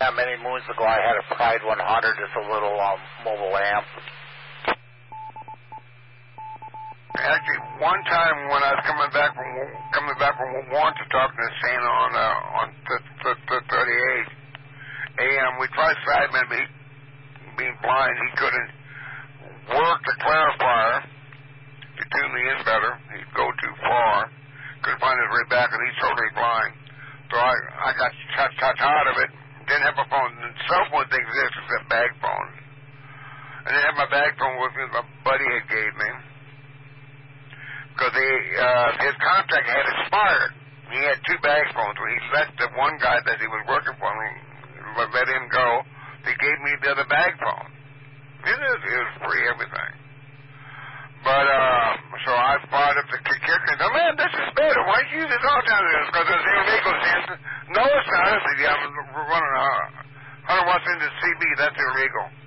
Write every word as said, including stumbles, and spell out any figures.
Not many moons ago, I had a Pride one hundred, just a little um, mobile amp. Actually, one time when I was coming back from coming back from Wanta talking to Santa on uh, on the thirty-eight A M, we tried Sideman, but he, being blind, he couldn't work the clarifier to tune me in better. He'd go too far. Couldn't find his way back, and he's totally blind. So I I got tired of it. Didn't have a phone. The cell phone thing exists, it's a bag phone. I didn't have my bag phone with me. My buddy had gave me. Because uh, his contract had expired. He had two bag phones. When he let the one guy that he was working for let him go, they gave me the other bag phone. It was, it was free, everything. But, uh, so I fired up the kick and said, man, this is better. Why don't you use this all the time? Because there's illegal things. No, it's not. I said, yeah, I'm running a one hundred watts into C B. That's illegal.